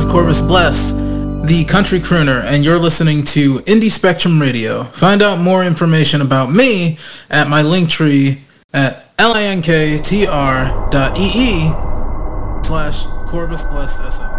Corvus Bless, the country crooner, and you're listening to Indie Spectrum Radio. Find out more information about me at my link tree at linktr.ee/Corvus Bless SM.